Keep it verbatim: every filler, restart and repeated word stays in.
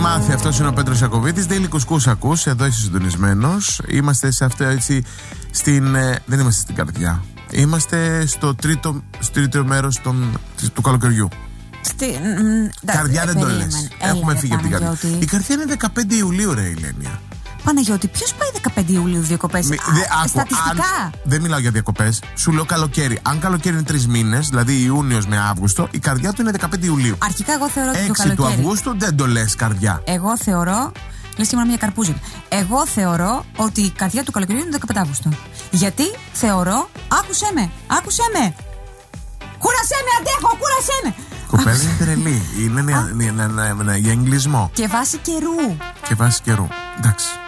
μάθει. Αυτός είναι ο Πέτρος Ιακωβίτης. Daily Κουσκούς ακούς. Εδώ είσαι συντονισμένος. Είμαστε σε αυτό έτσι. Στην, ε, δεν είμαστε στην καρδιά. Είμαστε στο τρίτο, στο τρίτο μέρος των, του καλοκαιριού. Στη, μ, καρδιά ε, δεν το λες. Έχουμε φύγει από την καρδιά. Η καρδιά είναι δεκαπέντε Ιουλίου, ρε Ηλένια. Παναγιώτη, ποιος πάει δεκαπέντε Ιουλίου διακοπές? Μη, δε, άκου, στατιστικά. Αν, δεν μιλάω για διακοπές. Σου λέω καλοκαίρι. Αν καλοκαίρι είναι τρεις μήνες, δηλαδή Ιούνιος με Αύγουστο, η καρδιά του είναι δεκαπέντε Ιουλίου. Αρχικά εγώ θεωρώ ότι το καλοκαίρι. έξι του Αυγούστου δεν το λες καρδιά. Εγώ θεωρώ. Λες και μια καρπούζι. Εγώ θεωρώ ότι η καρδιά του καλοκαιριού είναι δεκαπέντε Αυγούστου. Γιατί θεωρώ. Άκουσέ με, άκουσέ με. Κούρασέ με, αντέχω, κούρασέ με. Κοπέλα είναι τρελή. Είναι για εγκλισμό. Και βάση καιρού. Και βάση καιρού. Εντάξει.